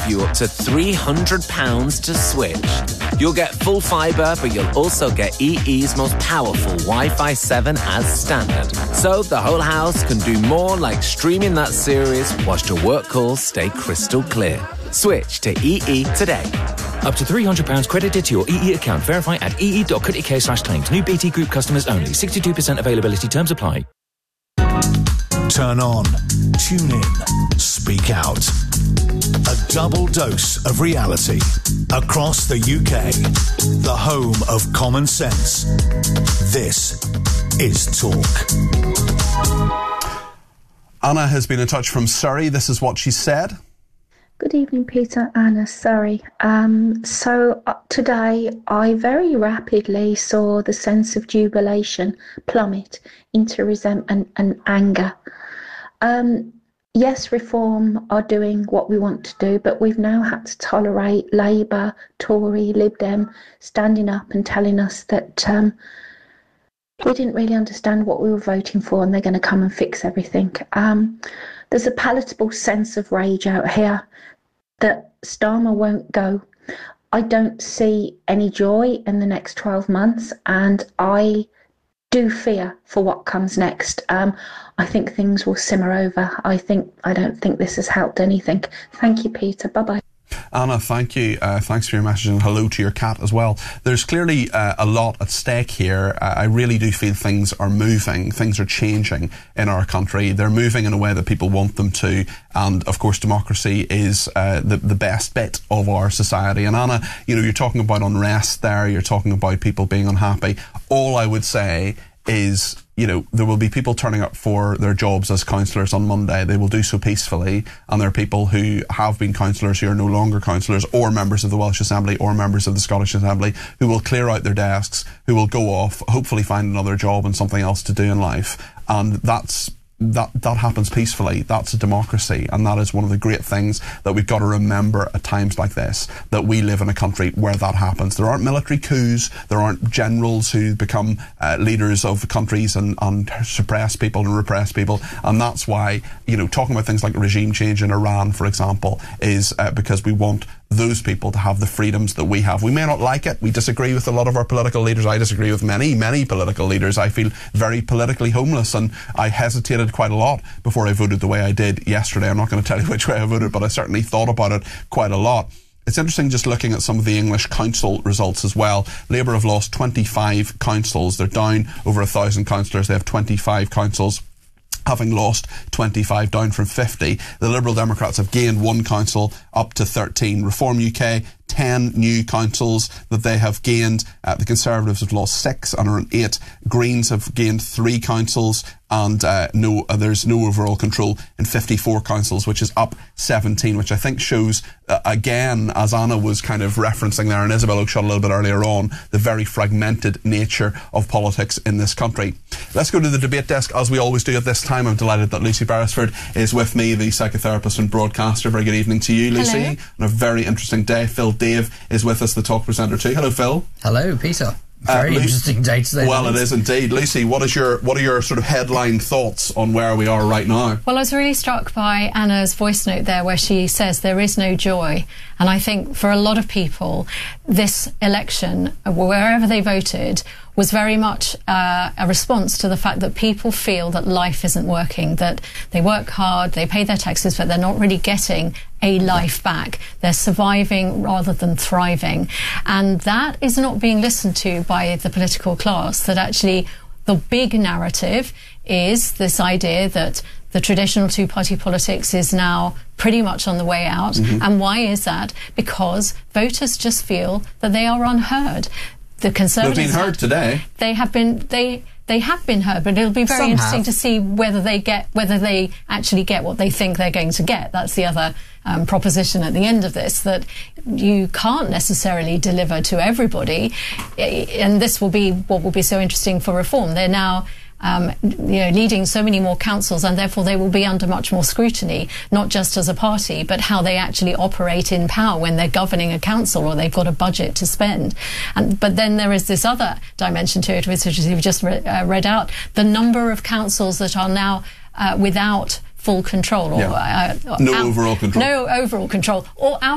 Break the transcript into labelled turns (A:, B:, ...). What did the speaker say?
A: you up to £300 to switch. You'll get full fibre, but you'll also get EE's most powerful Wi-Fi 7 as standard. So the whole house can do more, like streaming that series whilst your work calls stay crystal clear. Switch to EE today.
B: Up to £300 credited to your EE account. Verify at ee.co.uk/claims. New BT Group customers only. 62% availability. Terms apply.
C: Turn on, tune in, speak out. A double dose of reality across the UK. The home of common sense. This is Talk.
D: Anna has been in touch from Surrey. This is what she said.
E: Good evening, Peter. Anna, Surrey. Today I very rapidly saw the sense of jubilation plummet into resentment and anger. Yes, Reform are doing what we want to do, but we've now had to tolerate Labour, Tory, Lib Dem standing up and telling us that we didn't really understand what we were voting for and they're going to come and fix everything. There's a palatable sense of rage out here that Starmer won't go. I don't see any joy in the next 12 months, and I do fear for what comes next. I think things will simmer over. I don't think this has helped anything. Thank you, Peter. Bye-bye.
D: Anna, thank you. Thanks for your message, and hello to your cat as well. There's clearly a lot at stake here. I really do feel things are moving. Things are changing in our country. They're moving in a way that people want them to. And, of course, democracy is the best bit of our society. And, Anna, you're talking about unrest there. You're talking about people being unhappy. All I would say is, there will be people turning up for their jobs as councillors on Monday. They will do so peacefully. And there are people who have been councillors who are no longer councillors, or members of the Welsh Assembly, or members of the Scottish Assembly, who will clear out their desks, who will go off, hopefully find another job and something else to do in life. And that happens peacefully. That's a democracy, and that is one of the great things that we've got to remember at times like this, that we live in a country where that happens. There aren't military coups, there aren't generals who become leaders of countries and suppress people and repress people, and that's why, talking about things like regime change in Iran, for example, is because we want those people to have the freedoms that we have. We may not like it. We disagree with a lot of our political leaders. I disagree with many, many political leaders. I feel very politically homeless, and I hesitated quite a lot before I voted the way I did yesterday. I'm not going to tell you which way I voted, but I certainly thought about it quite a lot. It's interesting just looking at some of the English council results as well. Labour have lost 25 councils. They're down over 1,000 councillors. They have 25 councils, having lost 25, down from 50. The Liberal Democrats have gained 1 council up to 13. Reform UK, 10 new councils that they have gained. The Conservatives have lost 6 and are on 8. Greens have gained 3 councils, and there's no overall control in 54 councils, which is up 17, which I think shows, again, as Anna was kind of referencing there, and Isabel Oakeshott a little bit earlier on, the very fragmented nature of politics in this country. Let's go to the debate desk, as we always do at this time. I'm delighted that Lucy Beresford is with me, the psychotherapist and broadcaster. Very good evening to you, Lucy.
F: Hello.
D: On a very interesting day. Phil Dave is with us, the talk presenter too. Hello, Phil.
F: Hello, Peter. Very interesting day today.
D: Well, it is indeed. Lucy, what are your sort of headline thoughts on where we are right now?
G: Well, I was really struck by Anna's voice note there, where she says there is no joy. And I think for a lot of people, this election, wherever they voted, was very much a response to the fact that people feel that life isn't working, that they work hard, they pay their taxes, but they're not really getting a life back. They're surviving rather than thriving. And that is not being listened to by the political class, that actually the big narrative is this idea that the traditional two-party politics is now pretty much on the way out. Mm-hmm. And why is that? Because voters just feel that they are unheard. The Conservatives
D: they've been heard today.
G: They have been heard, but it'll be very interesting to see whether they actually get what they think they're going to get. That's the other proposition at the end of this, that you can't necessarily deliver to everybody, and this will be what will be so interesting for Reform. They're now leading so many more councils, and therefore they will be under much more scrutiny, not just as a party, but how they actually operate in power when they're governing a council or they've got a budget to spend. But then there is this other dimension to it, which you've just read out, the number of councils that are now without full control, or
D: no overall control,
G: or out